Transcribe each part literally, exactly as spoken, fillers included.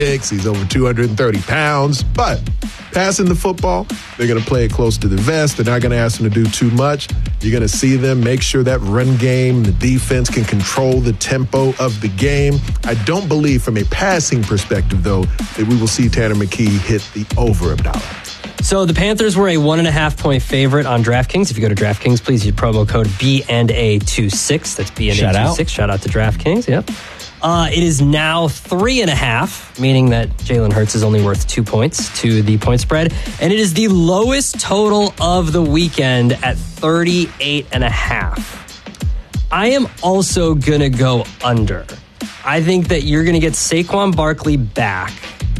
He's over two hundred thirty pounds, but passing the football, they're going to play it close to the vest. They're not going to ask them to do too much. You're going to see them make sure that run game, the defense can control the tempo of the game. I don't believe from a passing perspective, though, that we will see Tanner McKee hit the over Abdallah. So the Panthers were a one and a half point favorite on DraftKings. If you go to DraftKings, please use promo code B and A twenty-six. That's B and A twenty-six. Shout out to DraftKings. Yep. Uh, it is now three and a half, meaning that Jalen Hurts is only worth two points to the point spread. And it is the lowest total of the weekend at thirty-eight and a half. I am also going to go under. I think that you're going to get Saquon Barkley back,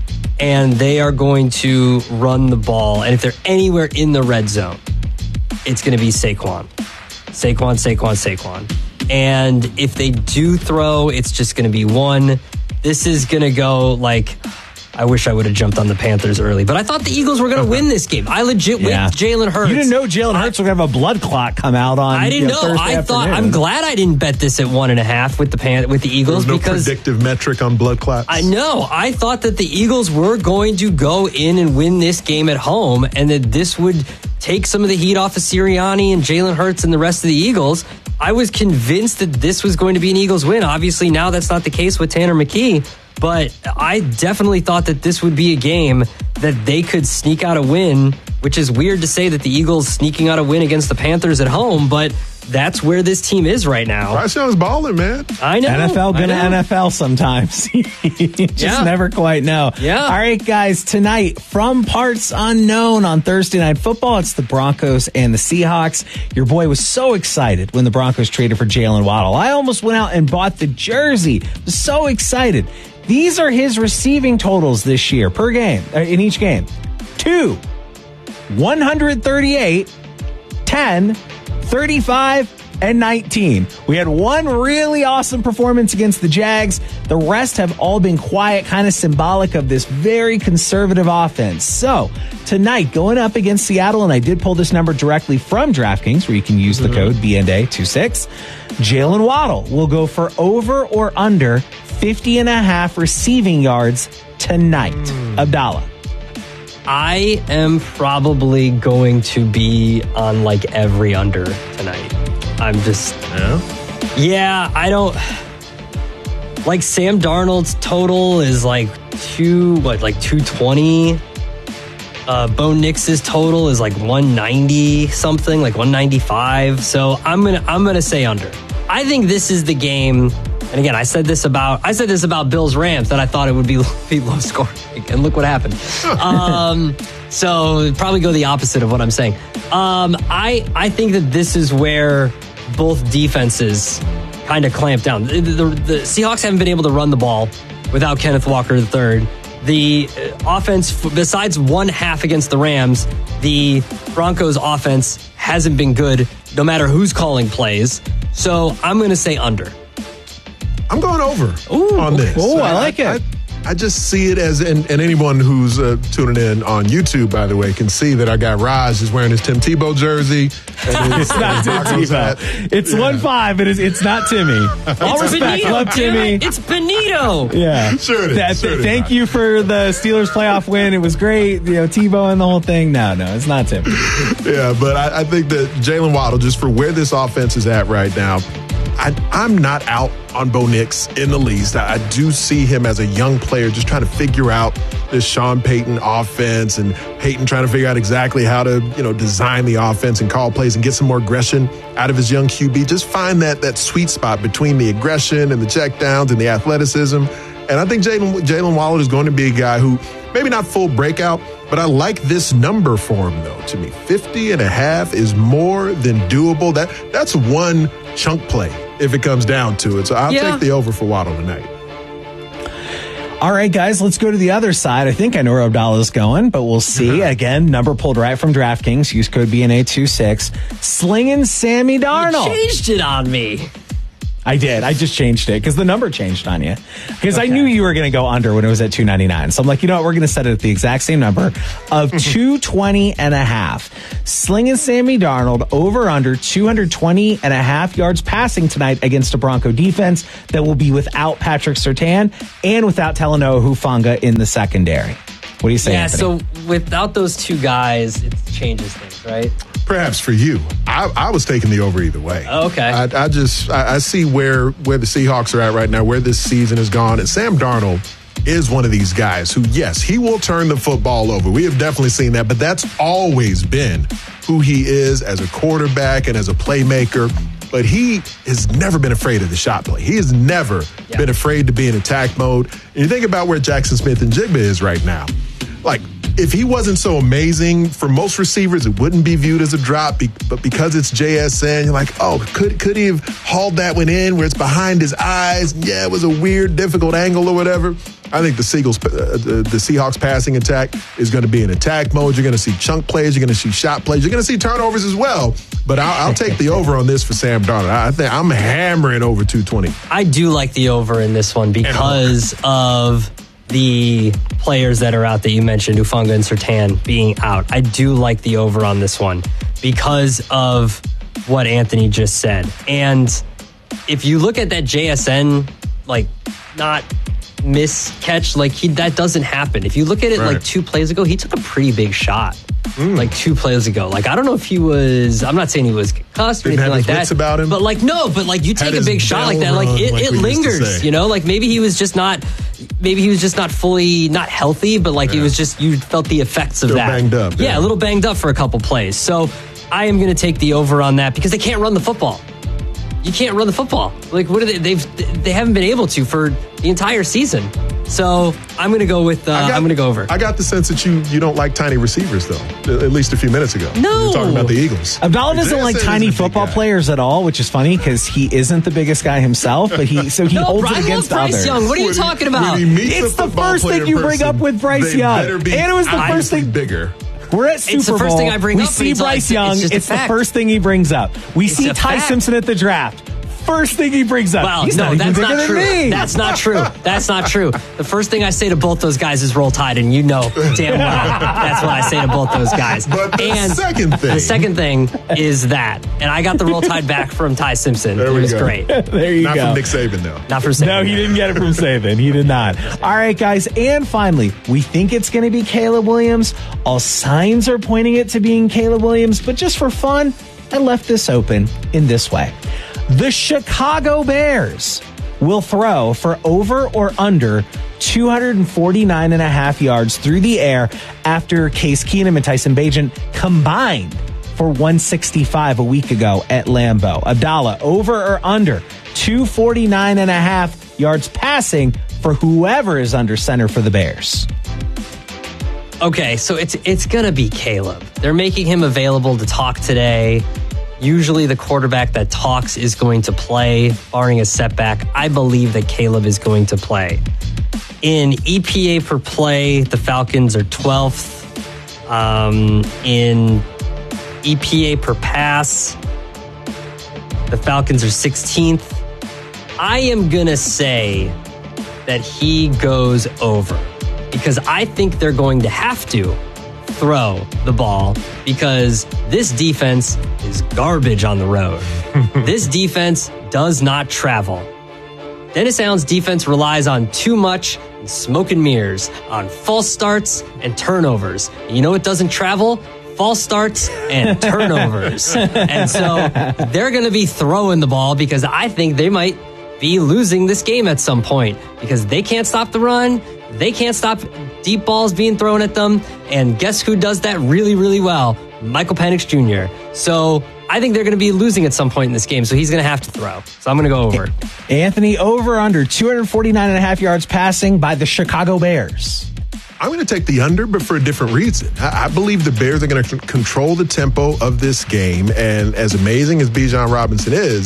and they are going to run the ball. And if they're anywhere in the red zone, it's going to be Saquon. Saquon, Saquon, Saquon. And if they do throw, it's just going to be one. This is going to go like, I wish I would have jumped on the Panthers early, but I thought the Eagles were going to win this game. I legit yeah. with Jalen Hurts. You didn't know Jalen Hurts I, would have a blood clot come out on. I didn't you know, know. Thursday I thought. afternoon. I'm glad I didn't bet this at one and a half with the pan, with the Eagles. There was no because predictive metric on blood clots. I know. I thought that the Eagles were going to go in and win this game at home, and that this would take some of the heat off of Sirianni and Jalen Hurts and the rest of the Eagles. I was convinced that this was going to be an Eagles win. Obviously, now that's not the case with Tanner McKee, but I definitely thought that this would be a game that they could sneak out a win, which is weird to say that the Eagles sneaking out a win against the Panthers at home, but that's where this team is right now. Bryce Young's balling, man. I know. N F L gonna N F L sometimes. You just yeah. never quite know. Yeah. All right, guys, tonight from Parts Unknown on Thursday Night Football, it's the Broncos and the Seahawks. Your boy was so excited when the Broncos traded for Jalen Waddle. I almost went out and bought the jersey. Was so excited. These are his receiving totals this year per game, uh, in each game. Two, one thirty-eight, ten, thirty-five, and nineteen. We had one really awesome performance against the Jags. The rest have all been quiet, kind of symbolic of this very conservative offense. So tonight, going up against Seattle, and I did pull this number directly from DraftKings, where you can use the code B and A twenty-six. Jalen Waddle will go for over or under fifty and a half receiving yards tonight. Mm. Abdallah. I am probably going to be on like every under tonight. I'm just, Yeah? yeah, I don't, like Sam Darnold's total is like two, what, like two twenty. Uh, Bo Nix's total is like one ninety something, like one ninety-five. So I'm gonna, I'm gonna say under. I think this is the game. And again, I said this about I said this about Bills Rams, that I thought it would be, be low scoring, and look what happened. um, so probably go the opposite of what I'm saying. Um, I I think that this is where both defenses kind of clamp down. The, the, the Seahawks haven't been able to run the ball without Kenneth Walker the third. The offense, besides one half against the Rams, the Broncos offense hasn't been good, no matter who's calling plays. So I'm going to say under. I'm going over Ooh, on this. Oh, I like I, it. I, I just see it as, and, and anyone who's uh, tuning in on YouTube, by the way, can see that our guy Raj is wearing his Tim Tebow jersey. And his, It's not Tim Tebow. It's yeah. one five. It is. It's not Timmy. All It's respect, Benito, love Timmy. It's Benito. Yeah, sure it is. That, sure it thank is. you for the Steelers playoff win. It was great. You know, Tebow and the whole thing. No, no, it's not Timmy. Yeah, but I, I think that Jalen Waddle, just for where this offense is at right now, I, I'm not out on Bo Nix in the least. I, I do see him as a young player just trying to figure out this Sean Payton offense, and Payton trying to figure out exactly how to, you know, design the offense and call plays and get some more aggression out of his young Q B. Just find that that sweet spot between the aggression and the checkdowns and the athleticism. And I think Jalen Jalen Waddle is going to be a guy who maybe not full breakout, but I like this number for him, though. To me, fifty and a half is more than doable. That That's one chunk play if it comes down to it. So I'll Yeah. take the over for Waddle tonight. All right, guys, let's go to the other side. I think I know where Abdallah's going, but we'll see. Again, number pulled right from DraftKings. Use code B N A twenty-six. Slinging Sammy Darnold. You changed it on me. I did. I just changed it because the number changed on you. Because okay. I knew you were going to go under when it was at two ninety-nine. So I'm like, you know what? We're going to set it at the exact same number of two twenty and a half. Slinging Sammy Darnold over under two twenty and a half yards passing tonight against a Bronco defense that will be without Patrick Surtain and without Talanoa Hufanga in the secondary. What do you say, Yeah, Anthony? So without those two guys, it changes things, right? Perhaps for you. I, I was taking the over either way. Oh, okay. I, I just I, I see where where the Seahawks are at right now, where this season has gone. And Sam Darnold is one of these guys who, yes, he will turn the football over. We have definitely seen that, but that's always been who he is as a quarterback and as a playmaker. But he has never been afraid of the shot play. He has never yeah. been afraid to be in attack mode. And you think about where Jackson Smith and Jigba is right now. Like, if he wasn't so amazing, for most receivers, it wouldn't be viewed as a drop. But because it's J S N, you're like, oh, could could he have hauled that one in where it's behind his eyes? Yeah, it was a weird, difficult angle or whatever. I think the Seagulls, uh, the, the Seahawks passing attack is going to be in attack mode. You're going to see chunk plays. You're going to see shot plays. You're going to see turnovers as well. But I'll, I'll take the over on this for Sam Darnold. I think I'm hammering over two twenty. I do like the over in this one because of the players that are out that you mentioned, Hufanga and Surtain being out. I do like the over on this one because of what Anthony just said. And if you look at that J S N, like, not miscatch, like, he that doesn't happen. If you look at it right. like two plays ago, he took a pretty big shot. Mm. Like two plays ago. Like, I don't know if he was, I'm not saying he was concussed or Didn't anything like that. About him. But like, no, but like you take Had a big shot like that, like it, like it lingers, you know, like maybe he was just not, maybe he was just not fully, not healthy, but like yeah. he was just, you felt the effects of Still that. banged up. Yeah, yeah, a little banged up for a couple plays. So I am going to take the over on that because they can't run the football. You can't run the football. Like, what are they? They've they haven't been able to for the entire season. So I'm going to go with. Uh, got, I'm going to go over. I got the sense that you you don't like tiny receivers, though. At least a few minutes ago. No, we were talking about the Eagles. Abdallah doesn't like tiny football players at all, which is funny because he isn't the biggest guy himself. But he so he no, holds Brian it against Bryce others. Young. What are you when talking he, about? It's the first thing you bring up with Bryce Young, and it was the first thing bigger. We're at Super Bowl. It's the first thing I bring we up. see Bryce like, Young. It's, it's the first thing he brings up. We it's see Ty fact. Simpson at the draft. First thing he brings up. Well, He's no, not that's even not bigger true. than me. That's not true. That's not true. The first thing I say to both those guys is roll tide, and you know damn well that's what I say to both those guys. But the and second thing. The second thing is that. And I got the roll tide back from Ty Simpson. There it we was go. great. There you not go. Not from Nick Saban, though. Not from Saban. No, he didn't get it from Saban. He did not. All right, guys. And finally, we think it's going to be Caleb Williams. All signs are pointing it to being Caleb Williams. But just for fun, I left this open in this way. The Chicago Bears will throw for over or under two forty-nine and a half yards through the air after Case Keenum and Tyson Bagent combined for one sixty-five a week ago at Lambeau. Abdallah, over or under two forty-nine and a half yards passing for whoever is under center for the Bears. Okay, so it's it's going to be Caleb. They're making him available to talk today. Usually the quarterback that talks is going to play, barring a setback. I believe that Caleb is going to play. In E P A per play, the Falcons are twelfth. Um, in E P A per pass, the Falcons are sixteenth. I am going to say that he goes over because I think they're going to have to throw the ball because this defense is garbage on the road. This defense does not travel. Dennis Allen's defense relies on too much smoke and mirrors, on false starts and turnovers. You know what doesn't travel? False starts and turnovers. And so they're going to be throwing the ball because I think they might be losing this game at some point because they can't stop the run. They can't stop deep balls being thrown at them. And guess who does that really, really well? Michael Penix Junior So I think they're going to be losing at some point in this game. So he's going to have to throw. So I'm going to go over. Anthony, over under two forty-nine and a half yards passing by the Chicago Bears. I'm going to take the under, but for a different reason. I, I believe the Bears are going to c- control the tempo of this game. And as amazing as Bijan Robinson is,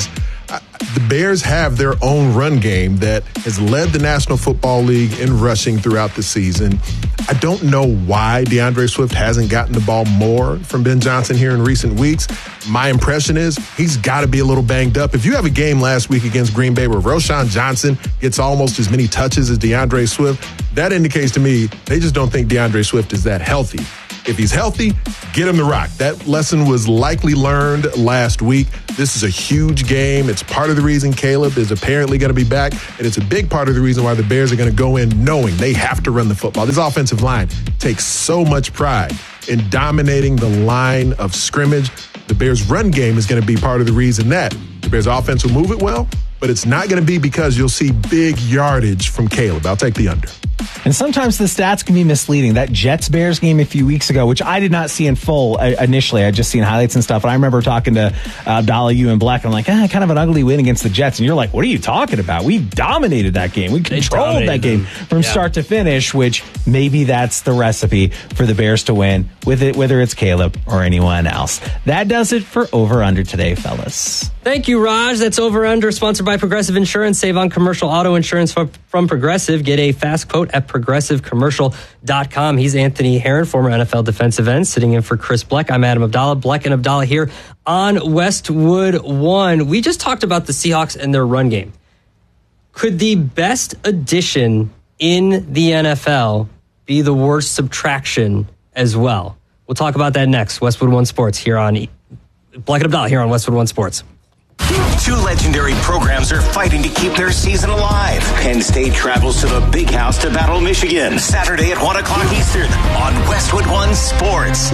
the Bears have their own run game that has led the National Football League in rushing throughout the season. I don't know why DeAndre Swift hasn't gotten the ball more from Ben Johnson here in recent weeks. My impression is he's got to be a little banged up. If you have a game last week against Green Bay where Roschon Johnson gets almost as many touches as DeAndre Swift, that indicates to me they just don't think DeAndre Swift is that healthy. If he's healthy, get him the rock. That lesson was likely learned last week. This is a huge game. It's part of the reason Caleb is apparently going to be back, and it's a big part of the reason why the Bears are going to go in knowing they have to run the football. This offensive line takes so much pride in dominating the line of scrimmage. The Bears' run game is going to be part of the reason that the Bears' offense will move it well, but it's not going to be because you'll see big yardage from Caleb. I'll take the under. And sometimes the stats can be misleading. That Jets-Bears game a few weeks ago, which I did not see in full uh, initially. I had just seen highlights and stuff. And I remember talking to uh, Abdallah, you and Black, and I'm like, ah, kind of an ugly win against the Jets. And you're like, what are you talking about? We dominated that game. We controlled that game them. from yeah. start to finish, which maybe that's the recipe for the Bears to win, with it, whether it's Caleb or anyone else. That does it for Over Under today, fellas. Thank you, Raj. That's Over Under, sponsored by Progressive Insurance. Save on commercial auto insurance from, from Progressive. Get a fast quote at progressive commercial dot com. He's Anthony Herron, former N F L defensive end, sitting in for Chris Bleck. I'm Adam Abdallah. Bleck and Abdallah here on Westwood One. We just talked about the Seahawks and their run game. Could the best addition in the N F L be the worst subtraction as well? We'll talk about that next. Westwood One Sports here on Bleck and Abdallah here on Westwood One Sports. Two legendary programs are fighting to keep their season alive. Penn State travels to the Big House to battle Michigan. Saturday at one o'clock Eastern on Westwood One Sports.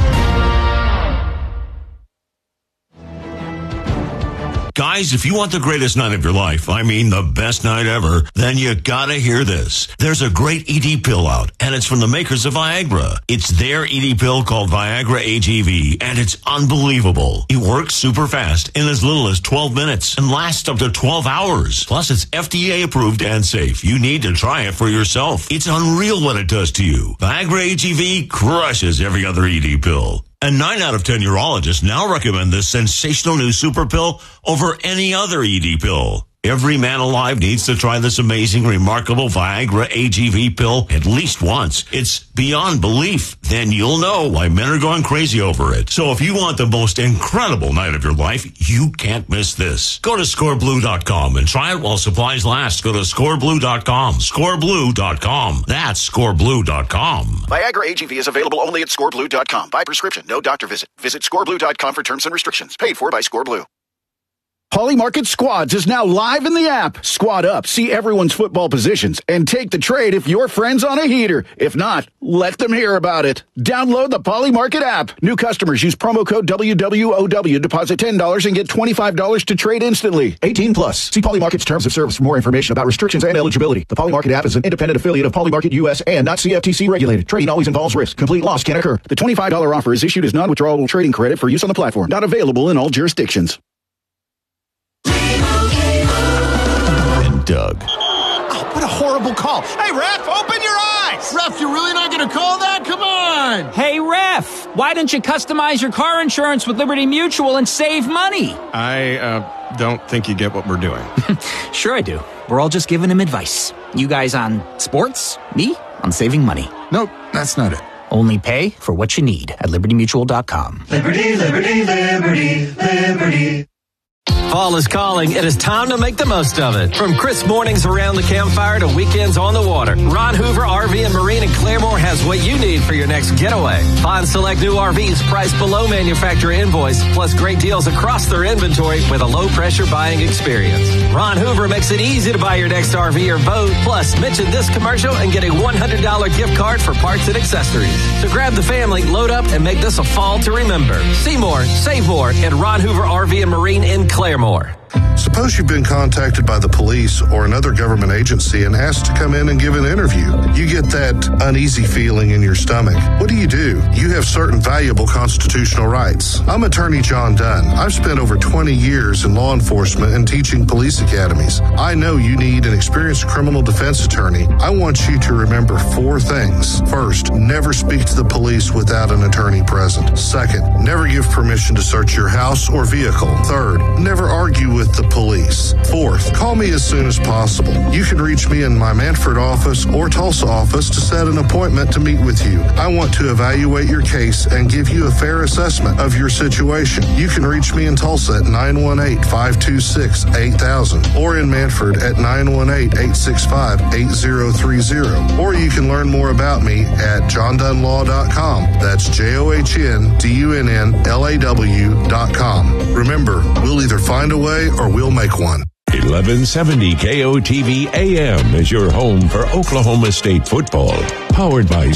Guys, if you want the greatest night of your life, I mean the best night ever, then you gotta hear this. There's a great E D pill out, and it's from the makers of Viagra. It's their E D pill called Viagra A G V, and it's unbelievable. It works super fast in as little as twelve minutes and lasts up to twelve hours. Plus, it's F D A approved and safe. You need to try it for yourself. It's unreal what it does to you. Viagra A G V crushes every other E D pill. And nine out of ten urologists now recommend this sensational new super pill over any other E D pill. Every man alive needs to try this amazing, remarkable Viagra A G V pill at least once. It's beyond belief. Then you'll know why men are going crazy over it. So if you want the most incredible night of your life, you can't miss this. Go to score blue dot com and try it while supplies last. Go to score blue dot com. score blue dot com. That's score blue dot com. Viagra A G V is available only at score blue dot com. By prescription, no doctor visit. Visit score blue dot com for terms and restrictions. Paid for by ScoreBlue. Pauly Market Squads is now live in the app. Squad up, see everyone's football positions, and take the trade if your friend's on a heater. If not, let them hear about it. Download the Pauly Market app. New customers use promo code W W O W, deposit ten dollars, and get twenty-five dollars to trade instantly. eighteen plus. See Pauly Market's terms of service for more information about restrictions and eligibility. The Pauly Market app is an independent affiliate of Pauly Market U S and not C F T C regulated. Trading always involves risk. Complete loss can occur. The twenty-five dollars offer is issued as non-withdrawable trading credit for use on the platform. Not available in all jurisdictions. Doug. Oh, what a horrible call. Hey, ref, open your eyes. Ref, you're really not going to call that? Come on. Hey, ref, why don't you customize your car insurance with Liberty Mutual and save money? I uh, don't think you get what we're doing. Sure I do. We're all just giving him advice. You guys on sports, me on saving money. Nope, that's not it. Only pay for what you need at liberty mutual dot com. Liberty, liberty, liberty, liberty. Fall is calling. It is time to make the most of it. From crisp mornings around the campfire to weekends on the water, Ron Hoover R V and Marine in Claremore has what you need for your next getaway. Find select new R Vs priced below manufacturer invoice, plus great deals across their inventory with a low-pressure buying experience. Ron Hoover makes it easy to buy your next R V or boat. Plus, mention this commercial and get a one hundred dollars gift card for parts and accessories. So grab the family, load up, and make this a fall to remember. See more, save more at Ron Hoover R V and Marine in Claremore. Suppose you've been contacted by the police or another government agency and asked to come in and give an interview. You get that uneasy feeling in your stomach. What do you do? You have certain valuable constitutional rights. I'm attorney John Dunn. I've spent over twenty years in law enforcement and teaching police academies. I know you need an experienced criminal defense attorney. I want you to remember four things. First, never speak to the police without an attorney present. Second, never give permission to search your house or vehicle. Third, never argue with the police. Fourth, call me as soon as possible. You can reach me in my Manford office or Tulsa office to set an appointment to meet with you. I want to evaluate your case and give you a fair assessment of your situation. You can reach me in Tulsa at nine one eight, five two six, eight thousand or in Manford at nine one eight, eight six five, eight zero three zero. Or you can learn more about me at john dunn law dot com. That's J O H N D U N N L A W dot com. Remember, we'll either find a way or we'll make one. eleven seventy K O T V A M is your home for Oklahoma State football. Powered by